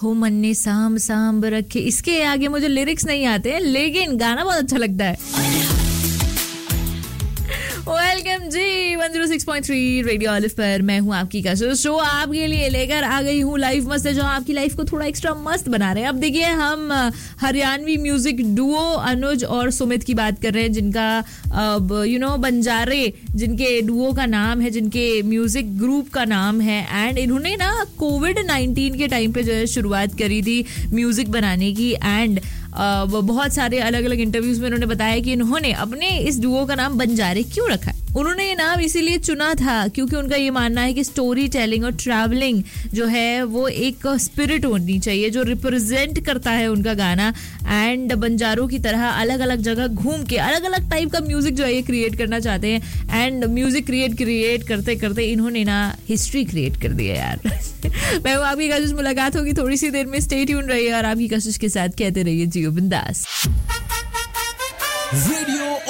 हो मन ने सांब सांब रखे, इसके आगे मुझे लिरिक्स नहीं आते हैं लेकिन गाना बहुत अच्छा लगता है। वेलकम जी 106.3 रेडियो ऑलिव पर मैं हूं आपकी कशिश, शो आपके लिए लेकर आ गई हूं लाइफ मस्त है, जो आपकी लाइफ को थोड़ा एक्स्ट्रा मस्त बना रहे हैं। अब देखिए हम हरियाणवी म्यूजिक डुओ अनुज और सुमित की बात कर रहे हैं, जिनका बंजारे जिनके डुओ का नाम है, जिनके म्यूजिक ग्रुप का नाम है। एंड इन्होंने ना कोविड-19 के टाइम पे जो है शुरुआत करी थी म्यूजिक बनाने की। एंड बहुत सारे अलग अलग इंटरव्यूज में उन्होंने बताया कि इन्होंने अपने इस डुओ का नाम बंजारे क्यों रखा है। उन्होंने ये नाम इसीलिए चुना था क्योंकि उनका ये मानना है कि स्टोरी टेलिंग और ट्रैवलिंग जो है वो एक स्पिरिट होनी चाहिए जो रिप्रेजेंट करता है उनका गाना। एंड बंजारों की तरह अलग अलग जगह घूम के अलग अलग टाइप का म्यूजिक जो है ये क्रिएट करना चाहते हैं। एंड म्यूजिक क्रिएट करते करते इन्होंने ना हिस्ट्री क्रिएट कर दिया यार। मैं हूँ आपकी कशिश, मुलाकात होगी थोड़ी सी देर में। स्टे ट्यून रहिए और आपकी कशिश के साथ कहते रहिए जियो बिंदास।